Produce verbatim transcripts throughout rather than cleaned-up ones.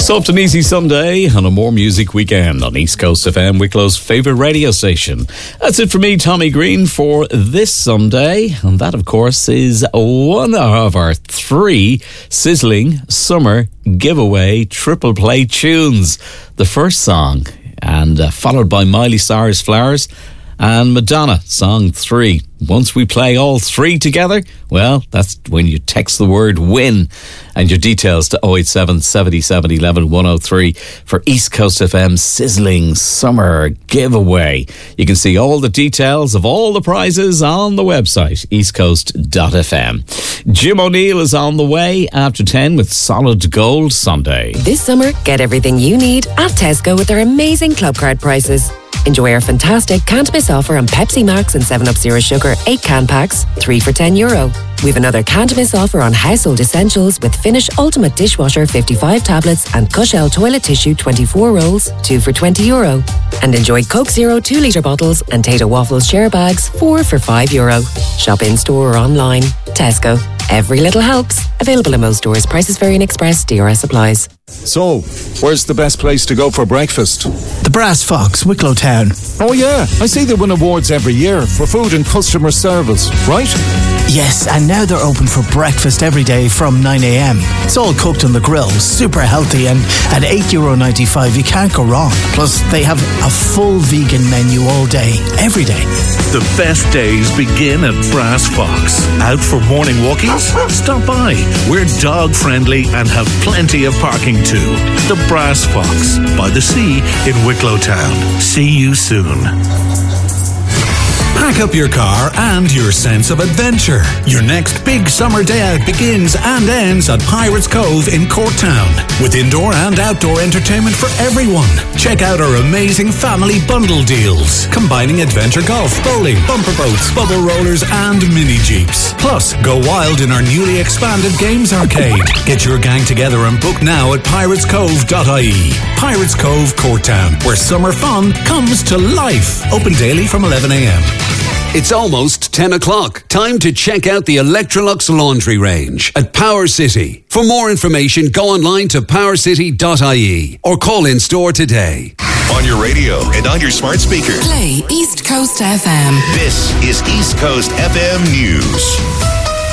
Soft and easy Sunday and a more music weekend on East Coast F M, Wicklow's favourite radio station. That's it for me, Tommy Green, for this Sunday. And that, of course, is one of our three sizzling summer giveaway triple play tunes. The first song, and uh, followed by Miley Cyrus Flowers and Madonna, song three. Once we play all three together, well, that's when you text the word WIN and your details to oh eight seven, seven seven, one one, one oh three for East Coast F M's sizzling summer giveaway. You can see all the details of all the prizes on the website, east coast dot f m. Jim O'Neill is on the way after ten with Solid Gold Sunday. This summer, get everything you need at Tesco with their amazing club card prices. Enjoy our fantastic can't miss offer on Pepsi Max and seven up Zero Sugar eight can packs, three for ten euro. We've another can't miss offer on household essentials with Finish Ultimate Dishwasher fifty-five tablets and Cushell toilet tissue twenty-four rolls, two for twenty euro. And enjoy Coke Zero two litre bottles and Tato Waffles share bags, four for five euro. Shop in store or online. Tesco. Every little helps. Available in most stores. Prices vary in Express. D R S applies. So, where's the best place to go for breakfast? The Brass Fox, Wicklow Town. Oh yeah, I see they win awards every year for food and customer service, right? Yes, and now they're open for breakfast every day from nine a m. It's all cooked on the grill, super healthy, and at eight euro ninety-five you can't go wrong. Plus, they have a full vegan menu all day, every day. The best days begin at Brass Fox. Out for morning walkies? Stop by. We're dog friendly and have plenty of parking too. The Brass Fox, by the sea in Wicklow Town. See you soon. Pack up your car and your sense of adventure. Your next big summer day out begins and ends at Pirates Cove in Corktown, with indoor and outdoor entertainment for everyone. Check out our amazing family bundle deals, combining adventure golf, bowling, bumper boats, bubble rollers and mini jeeps. Plus, go wild in our newly expanded games arcade. Get your gang together and book now at pirates cove dot I E. Pirates Cove, Corktown, where summer fun comes to life. Open daily from eleven a m. It's almost ten o'clock. Time to check out the Electrolux laundry range at Power City. For more information, go online to power city dot I E or call in store today. On your radio and on your smart speaker. Play East Coast F M. This is East Coast F M News.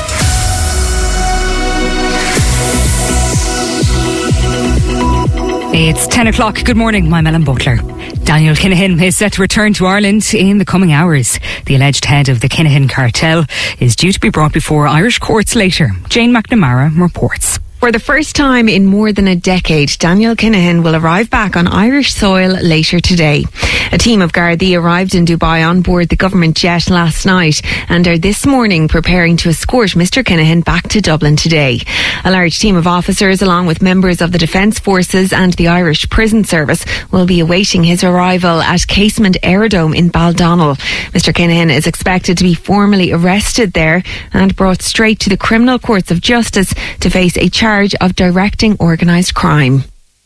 It's ten o'clock. Good morning, I'm Ellen Butler. Daniel Kinahan is set to return to Ireland in the coming hours. The alleged head of the Kinahan cartel is due to be brought before Irish courts later. Jane McNamara reports. For the first time in more than a decade, Daniel Kinahan will arrive back on Irish soil later today. A team of Gardaí arrived in Dubai on board the government jet last night and are this morning preparing to escort Mr Kinahan back to Dublin today. A large team of officers, along with members of the Defence Forces and the Irish Prison Service, will be awaiting his arrival at Casement Aerodrome in Baldonnel. Mr Kinahan is expected to be formally arrested there and brought straight to the criminal courts of justice to face a charge charge of directing organised crime.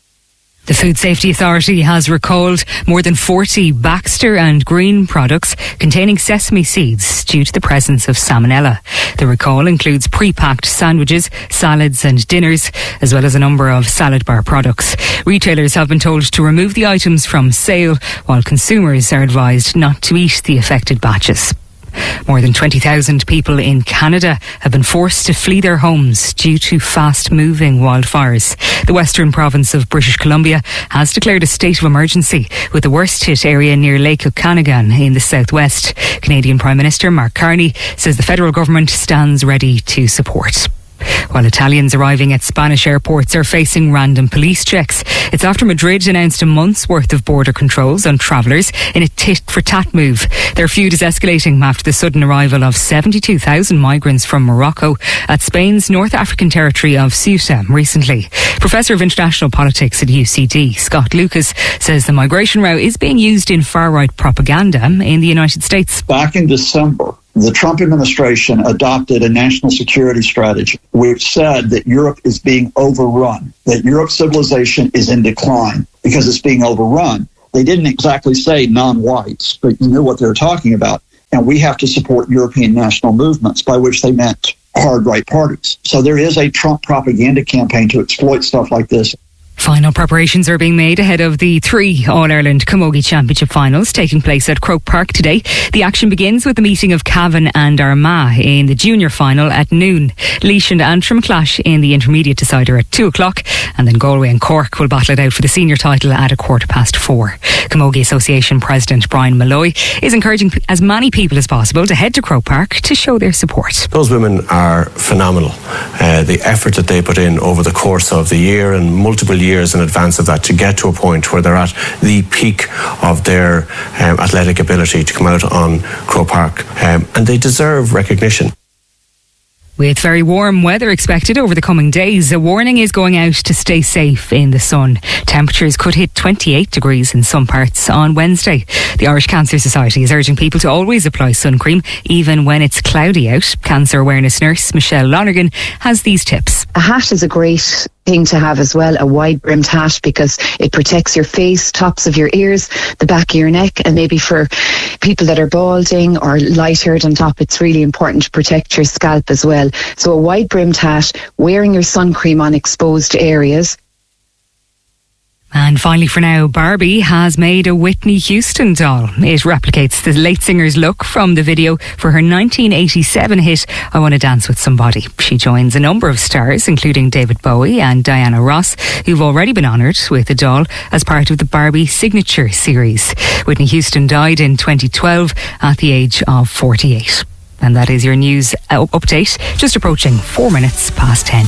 The Food Safety Authority has recalled more than forty Baxter and Green products containing sesame seeds due to the presence of salmonella. The recall includes pre-packed sandwiches, salads and dinners, as well as a number of salad bar products. Retailers have been told to remove the items from sale, while consumers are advised not to eat the affected batches. More than twenty thousand people in Canada have been forced to flee their homes due to fast-moving wildfires. The western province of British Columbia has declared a state of emergency, with the worst-hit area near Lake Okanagan in the southwest. Canadian Prime Minister Mark Carney says the federal government stands ready to support. While Italians arriving at Spanish airports are facing random police checks, it's after Madrid announced a month's worth of border controls on travellers in a tit-for-tat move. Their feud is escalating after the sudden arrival of seventy-two thousand migrants from Morocco at Spain's North African territory of Ceuta recently. Professor of International Politics at U C D, Scott Lucas, says the migration route is being used in far-right propaganda in the United States. Back in December, the Trump administration adopted a national security strategy which said that Europe is being overrun, that Europe's civilization is in decline because it's being overrun. They didn't exactly say non-whites, but you knew what they were talking about. And we have to support European national movements, by which they meant hard right parties. So there is a Trump propaganda campaign to exploit stuff like this. Final preparations are being made ahead of the three All-Ireland Camogie Championship finals taking place at Croke Park today. The action begins with the meeting of Cavan and Armagh in the junior final at noon. Laois and Antrim clash in the intermediate decider at two o'clock, and then Galway and Cork will battle it out for the senior title at a quarter past four. Camogie Association President Brian Malloy is encouraging as many people as possible to head to Croke Park to show their support. Those women are phenomenal. Uh, the effort that they put in over the course of the year and multiple years years in advance of that to get to a point where they're at the peak of their um, athletic ability to come out on Croke Park, um, and they deserve recognition. With very warm weather expected over the coming days, a warning is going out to stay safe in the sun. Temperatures could hit twenty-eight degrees in some parts on Wednesday. The Irish Cancer Society is urging people to always apply sun cream, even when it's cloudy out. Cancer awareness nurse Michelle Lonergan has these tips. A hat is a great thing to have as well, a wide brimmed hat, because it protects your face, tops of your ears, the back of your neck, and maybe for people that are balding or light haired on top, it's really important to protect your scalp as well. So a wide brimmed hat, wearing your sun cream on exposed areas. And finally for now, Barbie has made a Whitney Houston doll. It replicates the late singer's look from the video for her nineteen eighty-seven hit, I Want to Dance with Somebody. She joins a number of stars, including David Bowie and Diana Ross, who've already been honoured with a doll as part of the Barbie Signature series. Whitney Houston died in twenty twelve at the age of forty-eight. And that is your news update, just approaching four minutes past ten.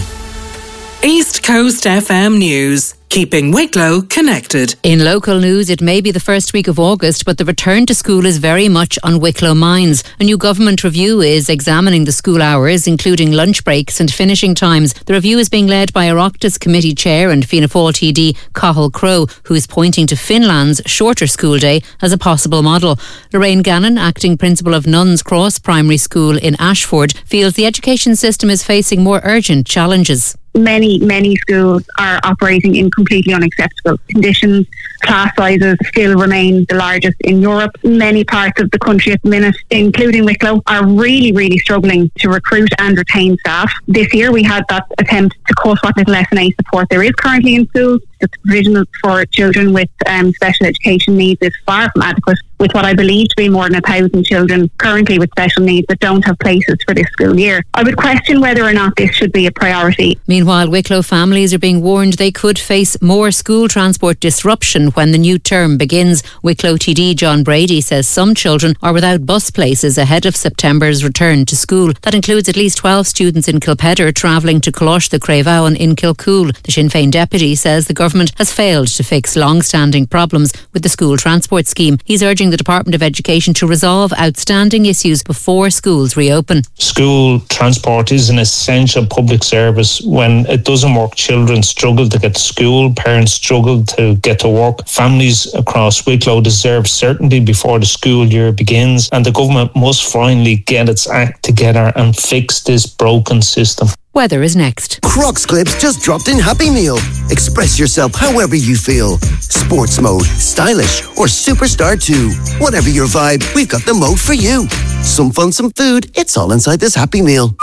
East Coast F M News. Keeping Wicklow connected. In local news, it may be the first week of August, but the return to school is very much on Wicklow minds. A new government review is examining the school hours, including lunch breaks and finishing times. The review is being led by Oireachtas Committee Chair and Fianna Fáil T D Cathal Crowe, who is pointing to Finland's shorter school day as a possible model. Lorraine Gannon, acting principal of Nuns Cross Primary School in Ashford, feels the education system is facing more urgent challenges. Many, many schools are operating in completely unacceptable conditions. Class sizes still remain the largest in Europe. Many parts of the country at the minute, including Wicklow, are really, really struggling to recruit and retain staff. This year we had that attempt to cut what little S N A support there is currently in schools. The provision for children with um, special education needs is far from adequate, with what I believe to be more than a thousand children currently with special needs that don't have places for this school year. I would question whether or not this should be a priority. Meanwhile, Wicklow families are being warned they could face more school transport disruption when the new term begins. Wicklow T D John Brady says some children are without bus places ahead of September's return to school. That includes at least twelve students in Kilpedder travelling to Colosh the Craveowen in Kilcool. The Sinn Féin deputy says the government has failed to fix long-standing problems with the school transport scheme. He's urging the Department of Education to resolve outstanding issues before schools reopen. School transport is an essential public service. When it doesn't work, children struggle to get to school, parents struggle to get to work. Families across Wicklow deserve certainty before the school year begins, and the government must finally get its act together and fix this broken system. Weather is next. Crocs Clips just dropped in Happy Meal. Express yourself however you feel. Sports mode, stylish, or superstar too. Whatever your vibe, we've got the mode for you. Some fun, some food, it's all inside this Happy Meal.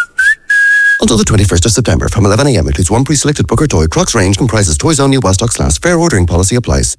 Until the twenty-first of September, from eleven a.m. includes one pre-selected book or toy. Crocs range comprises toys only while stocks last. Fair ordering policy applies.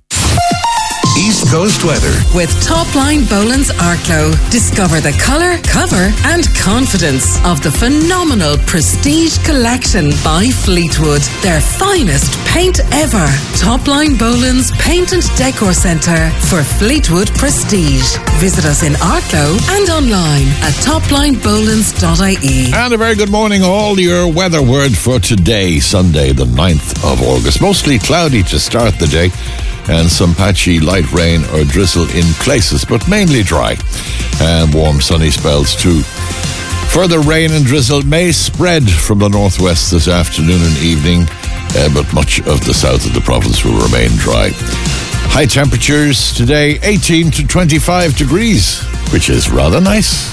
East Coast weather. With Topline Boland's Arklow. Discover the colour, cover and confidence of the phenomenal Prestige Collection by Fleetwood. Their finest paint ever. Topline Boland's Paint and Decor Centre for Fleetwood Prestige. Visit us in Arklow and online at topline bolands dot I E. And a very good morning all. Your weather word for today, Sunday the ninth of August. Mostly cloudy to start the day, and some patchy light rain or drizzle in places, but mainly dry, and warm sunny spells too. Further rain and drizzle may spread from the northwest this afternoon and evening, uh, but much of the south of the province will remain dry. High temperatures today, eighteen to twenty-five degrees, which is rather nice.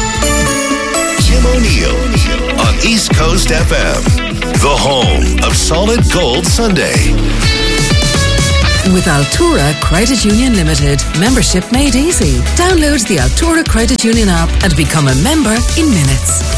Jim O'Neill on East Coast F M, the home of Solid Gold Sunday. With Altura Credit Union Limited, membership made easy. Download the Altura Credit Union app and become a member in minutes.